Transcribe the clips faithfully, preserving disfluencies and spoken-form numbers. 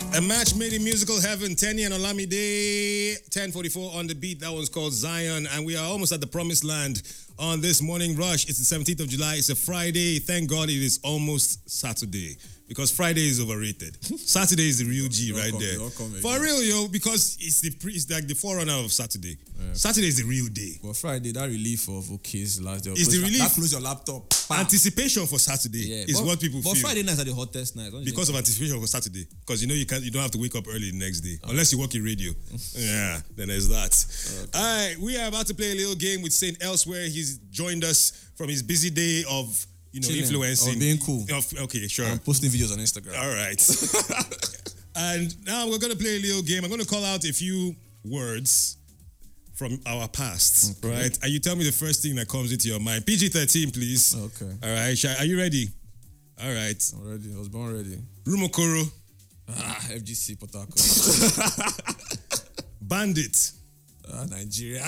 A match made in musical heaven. Tenny and Olamide, ten forty-four on the beat. That one's called Zion. And we are almost at the promised land on this morning rush. It's the seventeenth of July. It's a Friday. Thank God it is almost Saturday. Because Friday is overrated. Saturday is the real G right there. For real, yo, because it's the pre, it's like the forerunner of Saturday. Yeah. Saturday is the real day. Well, Friday, that relief of okay's last day. It's the relief. That close your laptop. Bam. Anticipation for Saturday yeah, is but, what people but feel. But Friday nights are the hottest night. Because of anticipation for Saturday. Because you know you can't, you don't have to wake up early the next day. Okay. Unless you work in radio. Yeah, then there's that. Okay. All right, we are about to play a little game with Saint Elsewhere. He's joined us from his busy day of You know, Chilling. influencing. Or being cool. Okay, sure. I'm posting videos on Instagram. All right. And now we're going to play a little game. I'm going to call out a few words from our past, okay. right? And you tell me the first thing that comes into your mind. P G thirteen, please. Okay. All right. Are you ready? All right. I'm ready. I was born ready. Rumokoro. Ah, F G C Port Harcourt. Bandit. Ah, Nigeria.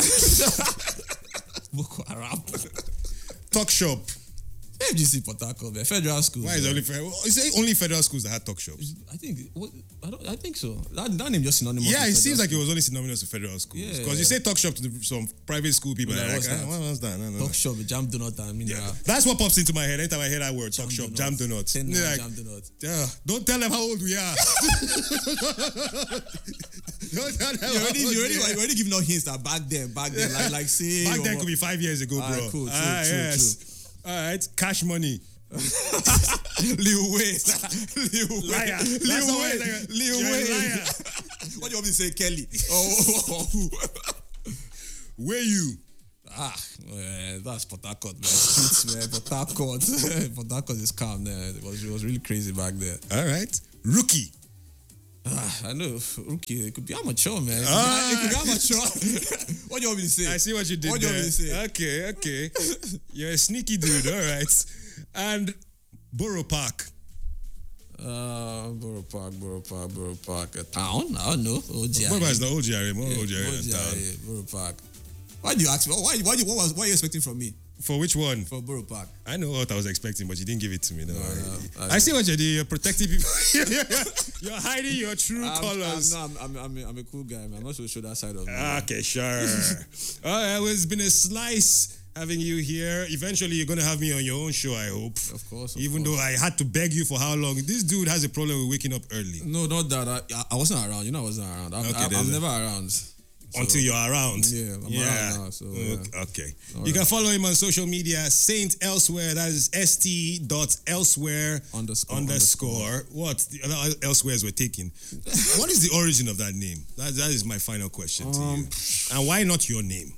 Boko Haram. Talk shop. F G C Port Harcourt, federal schools. Why is it only federal? Is it only federal schools that had talk shops? I think. What, I don't. I think so. That, that name just synonymous. Yeah, it seems like it was only synonymous to federal schools. Because yeah, you say talk shop to the, some private school people. Like, what's, like, that? What's that? No, no, talk no. shop, jam donut. I mean, yeah. That's what pops into my head anytime I hear that word. Jam talk shop, donut. jam donut. Ten like, jam donut. Yeah. Don't tell them how old we are. Don't tell them. You already, you already, you already giving out hints that back then, back then, like, like say. Back then could be five years ago, bro. Ah, cool, true, ah, true, yes. true. All right, cash money. Lil Wayne. Lil Wayne. Liar. Lil Wayne. Like Lil Wayne. What do you want me to say, Kelly? Oh. Where you? Ah, man, that's Port Harcourt, man. Streets, man. Port Harcourt. Port Harcourt is calm, man. It was, it was really crazy back there. All right. Rookie. Ah, I know. Rookie. It could be amateur, man. It could, ah. be, it could be amateur. What do you want me to say? I see what you did What do you there. want me to say? Okay, okay. You're a sneaky dude. All right. And Borough Park. Uh, Borough Park, Borough Park, Borough Park. A town? I don't know. O G R A. Borough Park is not O G R A. More yeah, O G R A than town. Borough Park. Why do you ask me? Why, why, what, was, what are you expecting from me? For which one? For Borough Park. I know what I was expecting, but you didn't give it to me. No, no, no I, I see what you're doing. You're protecting people. You're hiding your true I'm, colors. I'm, no, I'm, I'm, I'm, a, I'm a cool guy, man. I'm not so sure that side of me. Okay, sure. All right, well, it's been a slice having you here. Eventually, you're going to have me on your own show, I hope. Of course. Of Even course. though I had to beg you for how long. This dude has a problem with waking up early. No, not that. I, I wasn't around. You know I wasn't around. I'm, okay, I, I'm never around. So, until you're around. Yeah, I'm yeah. around now. So, yeah. Okay. All you right. can follow him on social media, Saint Elsewhere. That is S T dot elsewhere underscore, underscore. underscore. What? The other Elsewheres were taken. What is the origin of that name? That, that is my final question um, to you. And why not your name?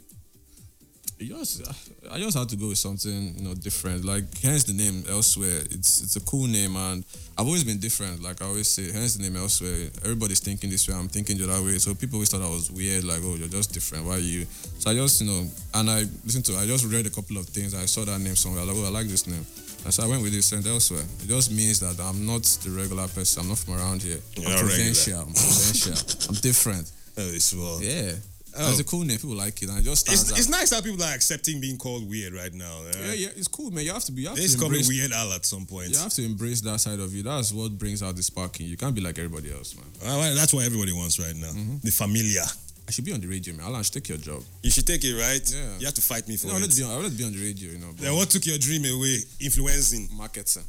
Just, I just had to go with something, you know, different. Like, hence the name Elsewhere. It's it's a cool name, and I've always been different. Like I always say, hence the name Elsewhere. Everybody's thinking this way. I'm thinking the other way. So people always thought I was weird. Like, oh, you're just different. Why are you? So I just, you know, and I listened to. I just read a couple of things. I saw that name somewhere. I was like, oh, I like this name. And so I went with it, Saint Elsewhere. It just means that I'm not the regular person. I'm not from around here. You're I'm provincial. I'm provincial. I'm different. Oh, it's well. Yeah. Oh. It's a cool name. People like it, and it just stands it's, out. It's nice how people are accepting being called weird right now. Yeah, yeah, it's cool, man. You have to be. You have They just to call me embrace, Weird Al at some point. You have to embrace that side of you. That's what brings out the sparking. You can't be like everybody else, man. Well, that's what everybody wants right now. Mm-hmm. The familiar. I should be on the radio, man. Alan, I should take your job. You should take it, right? Yeah. You have to fight me for no, it. I want to be on, I want to be on the radio, you know. Then what took your dream away? Influencing. Marketing.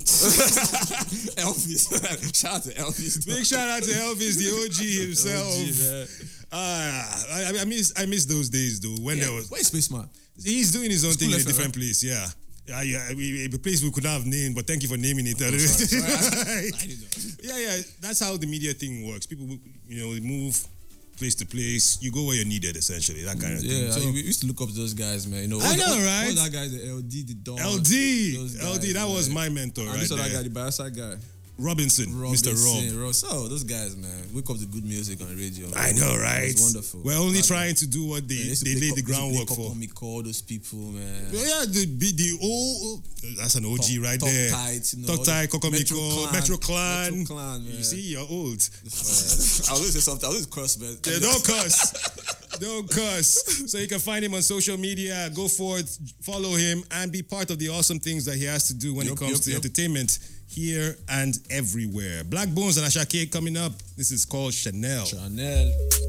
Elvis. Shout out to Elvis. Big shout out to Elvis, the O G himself. O G, ah, I, I miss I miss those days though. When yeah. there was. Where's Spaceman? He's doing his own School thing in a F M, different right? place, yeah. Yeah, yeah, we, a place we could have named, but thank you for naming it. Oh, sorry, sorry. I, yeah, yeah, that's how the media thing works. People, you know, move place to place. You go where you're needed, essentially. That kind of yeah, thing. So, we used to look up to those guys, man. You know, I all know, the, right? All that guy, the L D, the Don. L D, guys, L D, that man. was my mentor, and right this there. other guy, the Barca guy. Robinson, Robinson, Mister Rob. Rob. So those guys, man, wake up the good music on the radio. I know, right? It's wonderful. We're only That, trying to do what they man, they laid the groundwork for. Me call those people, man. Yeah, the the old that's an O G Talk, right talk there. Tight, you know, Talk tight, Kokomiko, Metro Clan, Metro Clan. Metro Clan, man. You see, you're old. Uh, I was gonna say something. I was gonna curse, man. Yeah, don't curse. Don't cuss. So you can find him on social media. Go forth, follow him, and be part of the awesome things that he has to do when Yep, it comes yep, to yep. entertainment here and everywhere. Black Bones and Ashake coming up. This is called Chanel. Chanel.